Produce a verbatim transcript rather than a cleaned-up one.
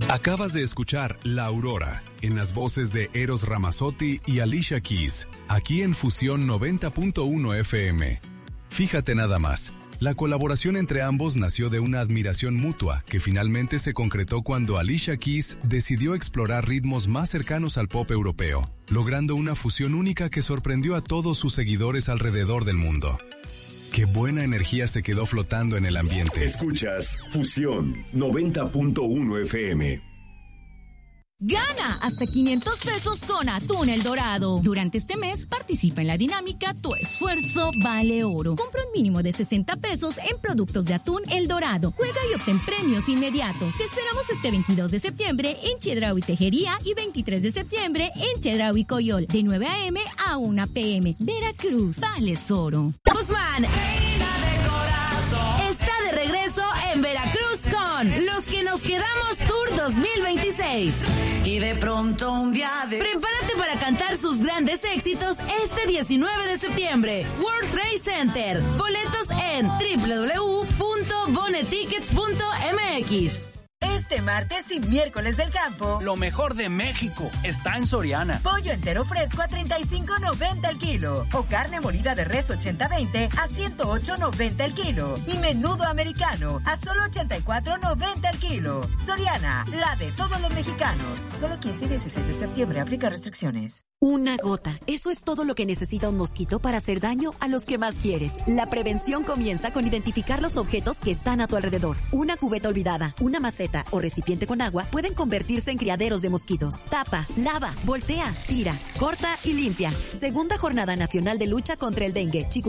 Acabas de escuchar La Aurora, en las voces de Eros Ramazzotti y Alicia Keys, aquí en Fusión noventa punto uno F M. Fíjate nada más, la colaboración entre ambos nació de una admiración mutua que finalmente se concretó cuando Alicia Keys decidió explorar ritmos más cercanos al pop europeo, logrando una fusión única que sorprendió a todos sus seguidores alrededor del mundo. Qué buena energía se quedó flotando en el ambiente. Escuchas Fusión noventa punto uno F M. Gana hasta quinientos pesos con Atún El Dorado. Durante este mes, participa en la dinámica Tu Esfuerzo Vale Oro. Compra un mínimo de sesenta pesos en productos de Atún El Dorado. Juega y obtén premios inmediatos. Te esperamos este veintidós de septiembre en Chedraui Tejería y veintitrés de septiembre en Chedraui Coyol, de nueve a eme a una pe eme. Veracruz, vales oro. Guzmán está de regreso en Veracruz con Los que nos quedamos Tour dos mil veintiséis. Y de pronto un día de... Prepárate para cantar sus grandes éxitos este diecinueve de septiembre. World Trade Center. Boletos en doble u doble u doble u punto bonetickets punto eme equis. Este martes y miércoles del campo, lo mejor de México está en Soriana. Pollo entero fresco a treinta y cinco noventa el kilo. O carne molida de res ochenta veinte a ciento ocho noventa el kilo. Y menudo americano a solo ochenta y cuatro noventa el kilo. Soriana, la de todos los mexicanos. Solo quince y dieciséis de septiembre, aplica restricciones. Una gota, eso es todo lo que necesita un mosquito para hacer daño a los que más quieres. La prevención comienza con identificar los objetos que están a tu alrededor. Una cubeta olvidada, una maceta o recipiente con agua pueden convertirse en criaderos de mosquitos. Tapa, lava, voltea, tira, corta y limpia. Segunda Jornada Nacional de Lucha contra el Dengue,